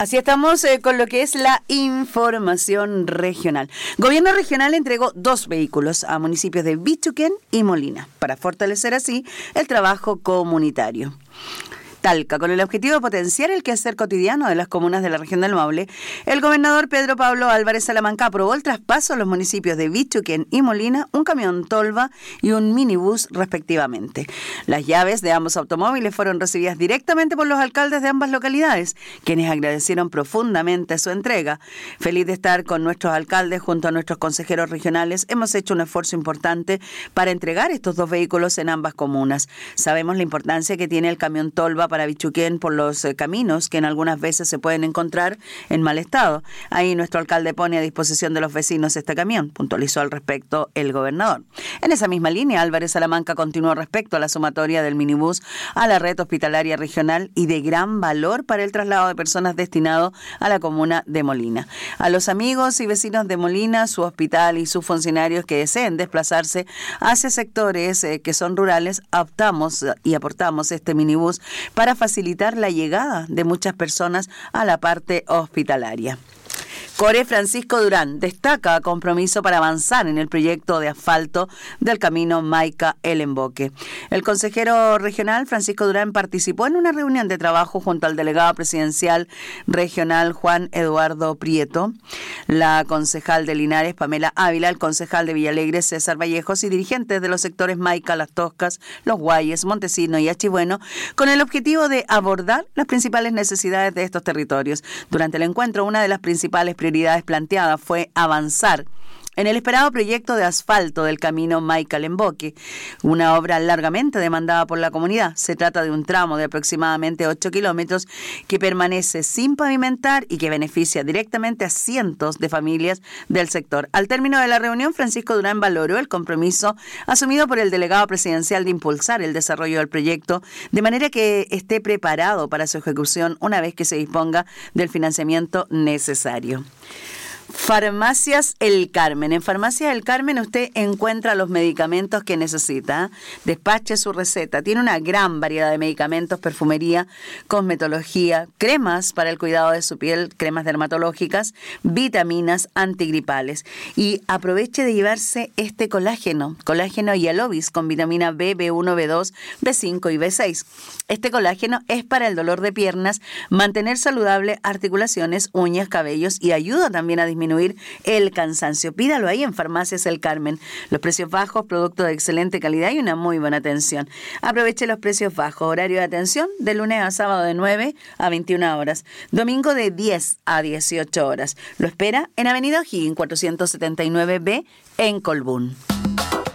Así estamos con lo que es la información regional. Gobierno regional entregó 2 vehículos a municipios de Bichuquén y Molina para fortalecer así el trabajo comunitario. Talca, con el objetivo de potenciar el quehacer cotidiano de las comunas de la región del Maule, el gobernador Pedro Pablo Álvarez Salamanca aprobó el traspaso a los municipios de Bichuquén y Molina, un camión tolva y un minibús respectivamente. Las llaves de ambos automóviles fueron recibidas directamente por los alcaldes de ambas localidades, quienes agradecieron profundamente su entrega. Feliz de estar con nuestros alcaldes junto a nuestros consejeros regionales, hemos hecho un esfuerzo importante para entregar estos 2 vehículos en ambas comunas. Sabemos la importancia que tiene el camión tolva para Bichuquén por los caminos que en algunas veces se pueden encontrar en mal estado. Ahí nuestro alcalde pone a disposición de los vecinos este camión, puntualizó al respecto el gobernador. En esa misma línea, Álvarez Salamanca continuó respecto a la sumatoria del minibús a la red hospitalaria regional y de gran valor para el traslado de personas destinado a la comuna de Molina. A los amigos y vecinos de Molina, su hospital y sus funcionarios que deseen desplazarse hacia sectores que son rurales, optamos y aportamos este minibús para facilitar la llegada de muchas personas a la parte hospitalaria. Core Francisco Durán destaca compromiso para avanzar en el proyecto de asfalto del camino Maica-El Emboque. El consejero regional Francisco Durán participó en una reunión de trabajo junto al delegado presidencial regional Juan Eduardo Prieto, la concejal de Linares Pamela Ávila, el concejal de Villalegre César Vallejos y dirigentes de los sectores Maica, Las Toscas, Los Guayes, Montesino y Achibueno, con el objetivo de abordar las principales necesidades de estos territorios. Durante el encuentro, una de las principales prioridades planteadas fue avanzar en el esperado proyecto de asfalto del camino Maica-El Emboque, una obra largamente demandada por la comunidad. Se trata de un tramo de aproximadamente 8 kilómetros que permanece sin pavimentar y que beneficia directamente a cientos de familias del sector. Al término de la reunión, Francisco Durán valoró el compromiso asumido por el delegado presidencial de impulsar el desarrollo del proyecto de manera que esté preparado para su ejecución una vez que se disponga del financiamiento necesario. Farmacias El Carmen. En Farmacias El Carmen usted encuentra los medicamentos que necesita. Despache su receta. Tiene una gran variedad de medicamentos, perfumería, cosmetología, cremas para el cuidado de su piel, cremas dermatológicas, vitaminas antigripales. Y aproveche de llevarse este colágeno Hialovis con vitamina B, B1, B2, B5 y B6. Este colágeno es para el dolor de piernas, mantener saludable articulaciones, uñas, cabellos y ayuda también a disminuir el cansancio. Pídalo ahí en Farmacias El Carmen. Los precios bajos, productos de excelente calidad y una muy buena atención. Aproveche los precios bajos. Horario de atención de lunes a sábado de 9 a 21 horas. Domingo de 10 a 18 horas. Lo espera en Avenida O'Higgins 479B en Colbún.